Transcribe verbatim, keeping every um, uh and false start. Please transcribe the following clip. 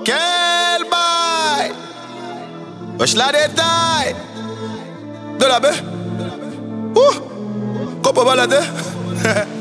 Quel bail! Wesh la détail! De la baie! Ouh! Qu'on peut balader?